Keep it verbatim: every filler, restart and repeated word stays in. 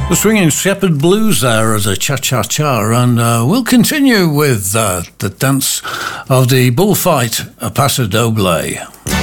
The Swinging Shepherd Blues there as a cha-cha-cha, and uh, we'll continue with uh, the dance of the bullfight, a paso doble.